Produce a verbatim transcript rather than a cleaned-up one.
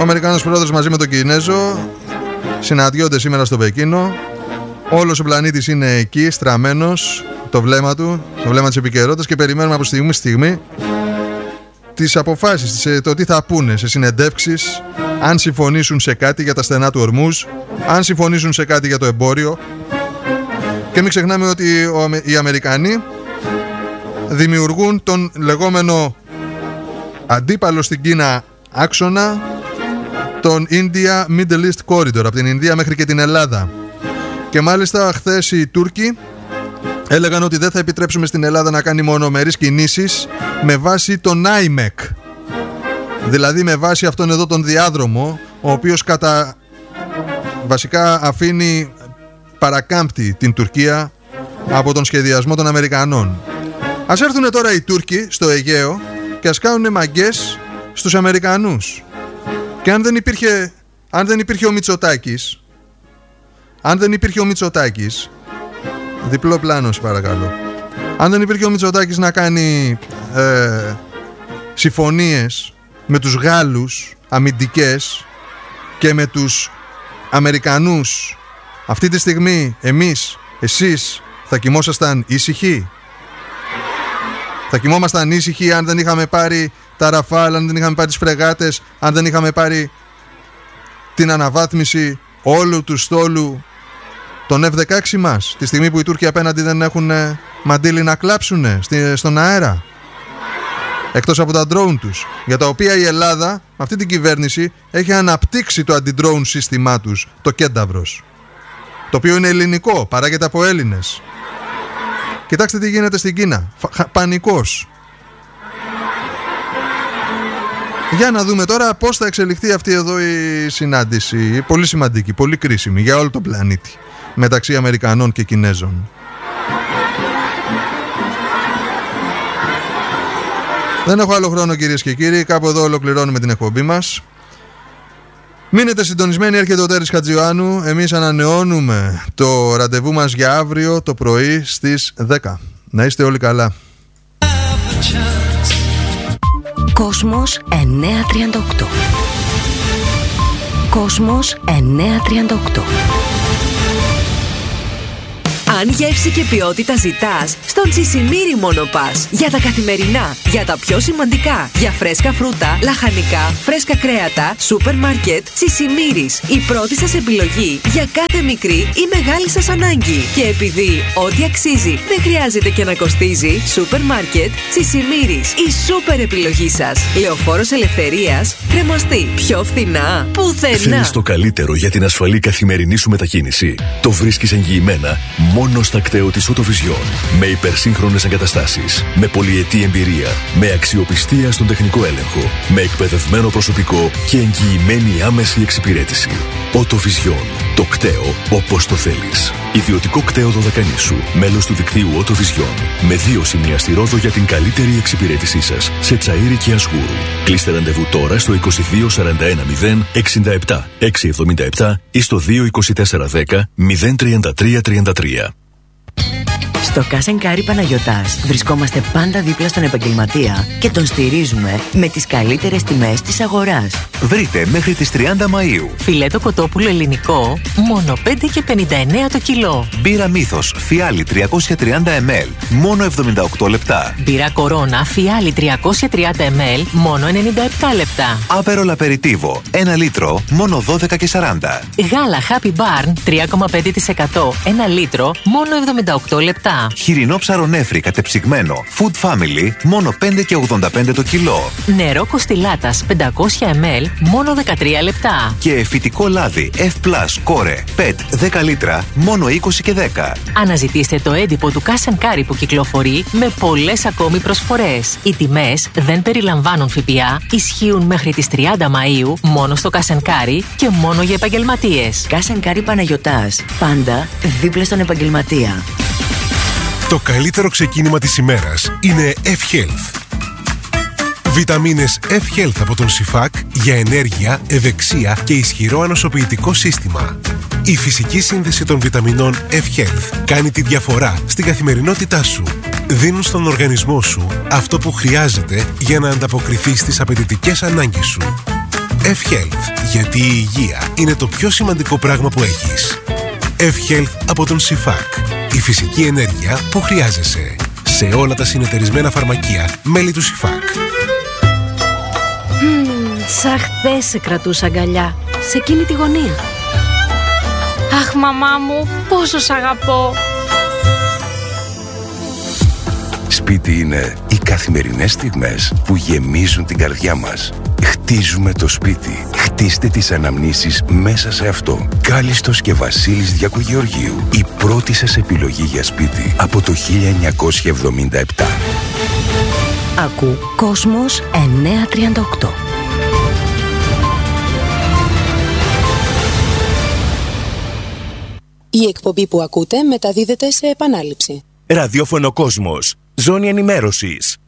Αμερικανός πρόεδρος μαζί με τον Κινέζο συναντιόνται σήμερα στο Πεκίνο. Όλος ο πλανήτης είναι εκεί, στραμμένος, το βλέμμα του, το βλέμμα της επικαιρότητας, και περιμένουμε από στιγμή στη στιγμή τις αποφάσεις, το τι θα πούνε σε συνεντεύξεις, αν συμφωνήσουν σε κάτι για τα στενά του Ορμούζ, αν συμφωνήσουν σε κάτι για το εμπόριο. Και μην ξεχνάμε ότι οι Αμερικανοί δημιουργούν τον λεγόμενο αντίπαλο στην Κίνα άξονα, τον India Middle East Corridor, από την Ινδία μέχρι και την Ελλάδα. Και μάλιστα χθες οι Τούρκοι έλεγαν ότι δεν θα επιτρέψουμε στην Ελλάδα να κάνει μονομερείς κινήσεις με βάση τον άι μεκ, δηλαδή με βάση αυτόν εδώ τον διάδρομο, ο οποίος κατά βασικά αφήνει, παρακάμπτει την Τουρκία από τον σχεδιασμό των Αμερικανών. Ας έρθουν τώρα οι Τούρκοι στο Αιγαίο και ας κάνουν μαγκές στους Αμερικανούς. Και αν δεν υπήρχε, αν δεν υπήρχε ο Μητσοτάκης, αν δεν υπήρχε ο Μητσοτάκης, διπλό πλάνο παρακαλώ, αν δεν υπήρχε ο Μητσοτάκης να κάνει ε, συμφωνίες με τους Γάλλους αμυντικές και με τους Αμερικανούς, αυτή τη στιγμή εμείς, εσείς θα κοιμόσασταν ήσυχοι? Θα κοιμόμασταν ήσυχοι αν δεν είχαμε πάρει τα Ραφάλ, αν δεν είχαμε πάρει τις φρεγάτες, αν δεν είχαμε πάρει την αναβάθμιση όλου του στόλου των εφ δεκαέξι μας, τη στιγμή που οι Τούρκοι απέναντι δεν έχουν μαντήλι να κλάψουν στον αέρα, εκτός από τα drone τους, για τα οποία η Ελλάδα με αυτή την κυβέρνηση έχει αναπτύξει το αντι-drone σύστημά τους, το Κένταβρος, το οποίο είναι ελληνικό, παράγεται από Έλληνες. Κοιτάξτε τι γίνεται στην Κίνα, πανικός. Για να δούμε τώρα πώς θα εξελιχθεί αυτή εδώ η συνάντηση, πολύ σημαντική, πολύ κρίσιμη για όλο τον πλανήτη, μεταξύ Αμερικανών και Κινέζων. Δεν έχω άλλο χρόνο, κυρίες και κύριοι, κάπου εδώ ολοκληρώνουμε την εκπομπή μας. Μείνετε συντονισμένοι, έρχεται ο Τέρης Χατζιωάννου. Εμείς ανανεώνουμε το ραντεβού μας για αύριο το πρωί στις δέκα. Να είστε όλοι καλά. Κόσμος εννιακόσια τριάντα οκτώ. Κόσμος εννιακόσια τριάντα οκτώ. Αν γεύση και ποιότητα ζητάς, στον Τσισιμίρι μόνο πας. Για τα καθημερινά, για τα πιο σημαντικά, για φρέσκα φρούτα, λαχανικά, φρέσκα κρέατα, σούπερ μάρκετ, Τσισιμίρις. Η πρώτη σας επιλογή για κάθε μικρή ή μεγάλη σας ανάγκη. Και επειδή ό,τι αξίζει δεν χρειάζεται και να κοστίζει, σούπερ μάρκετ, Τσισιμίρις. Η σούπερ επιλογή σας. Λεωφόρος Ελευθερίας, κρεμαστή. Πιο φθηνά, πουθενά. Θέλεις το καλύτερο για την ασφαλή καθημερινή σου μετακίνηση? Το βρίσκεις εγγυημένα μόνο στα κτέο της Autovision. Με υπερσύγχρονες εγκαταστάσεις, με πολυετή εμπειρία, με αξιοπιστία στον τεχνικό έλεγχο, με εκπαιδευμένο προσωπικό και εγγυημένη άμεση εξυπηρέτηση. Autovision. Το κτέο όπως το θέλεις. Ιδιωτικό κτέο Δωδεκανήσου. Μέλος του δικτύου Autovision. Με δύο σημεία στη Ρόδο για την καλύτερη εξυπηρέτησή σας. Σε Τσαΐρι και Ασγούρου. Κλείστε ραντεβού τώρα στο είκοσι δύο σαράντα ένα μηδέν εξήντα επτά εξακόσια εβδομήντα επτά ή στο δύο είκοσι τέσσερα δέκα μηδέν τριάντα τρία τριάντα τρία. Στο Cash and Carry Παναγιωτάς βρισκόμαστε πάντα δίπλα στον επαγγελματία και τον στηρίζουμε με τις καλύτερες τιμές της αγοράς. Βρείτε μέχρι τις τριάντα Μαΐου φιλέτο κοτόπουλο ελληνικό μόνο πέντε και πενήντα εννέα το κιλό. Μπύρα Μύθος Φιάλι τριακόσια τριάντα μιλιλίτρα μόνο εβδομήντα οκτώ λεπτά. Μπύρα Κορώνα Φιάλι τριακόσια τριάντα μιλιλίτρα μόνο ενενήντα επτά λεπτά. Άπερολ Απεριτίβο ένα λίτρο μόνο δώδεκα και σαράντα. Γάλα Happy Barn τρία κόμμα πέντε τοις εκατό ένα λίτρο μόνο εβδομήντα οκτώ λεπτά. Χοιρινό ψαρονέφρι κατεψυγμένο Food Family μόνο πέντε και ογδόντα πέντε το κιλό. Νερό Κοστιλάτας πεντακόσια μιλιλίτρα μόνο δεκατρία λεπτά. Και φυτικό λάδι F Plus Core πετ δέκα λίτρα μόνο είκοσι και δέκα. Αναζητήστε το έντυπο του Cash and Carry που κυκλοφορεί με πολλές ακόμη προσφορές. Οι τιμές δεν περιλαμβάνουν ΦΠΑ, ισχύουν μέχρι τις τριάντα Μαΐου μόνο στο Cash and Carry και μόνο για επαγγελματίες. Cash and Carry Παναγιωτάς. Πάντα δίπλα στον επαγγελματία. Το καλύτερο ξεκίνημα της ημέρας είναι F-Health. Βιταμίνες F-Health από τον Σιφάκ για ενέργεια, ευεξία και ισχυρό ανοσοποιητικό σύστημα. Η φυσική σύνδεση των βιταμινών F-Health κάνει τη διαφορά στην καθημερινότητά σου. Δίνουν στον οργανισμό σου αυτό που χρειάζεται για να ανταποκριθεί στις απαιτητικές ανάγκες σου. F-Health, γιατί η υγεία είναι το πιο σημαντικό πράγμα που έχεις. F-Health από τον Σιφάκ. Η φυσική ενέργεια που χρειάζεσαι. Σε όλα τα συνεταιρισμένα φαρμακεία, μέλη του Σιφάκ. Mm, σαν χθες σε κρατούσα αγκαλιά, σε εκείνη τη γωνία. Αχ, μαμά μου, πόσο σ' αγαπώ. Σπίτι είναι οι καθημερινές στιγμές που γεμίζουν την καρδιά μας. Χτίζουμε το σπίτι. Χτίστε τις αναμνήσεις μέσα σε αυτό. Κάλιστος και Βασίλης Διακογεωργίου. Η πρώτη σας επιλογή για σπίτι από το χίλια εννιακόσια εβδομήντα επτά. Ακού Κόσμος εννιακόσια τριάντα οκτώ. Η εκπομπή που ακούτε μεταδίδεται σε επανάληψη. Ραδιόφωνο Κόσμος. Ζώνη ενημέρωσης.